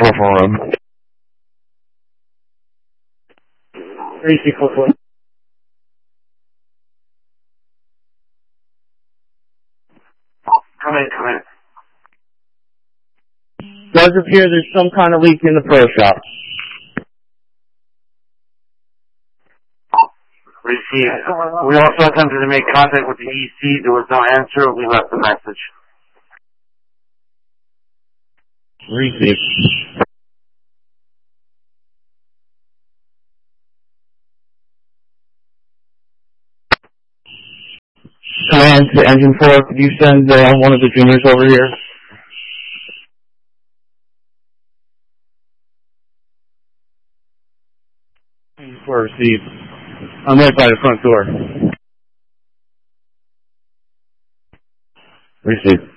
441. 3644. Come in. Does appear there's some kind of leak in the pro shop. Received. We also attempted to make contact with the EC. There was no answer. We left a message. Received. Command to Engine 4, could you send one of the juniors over here? For receive. I'm right by the front door. Receive.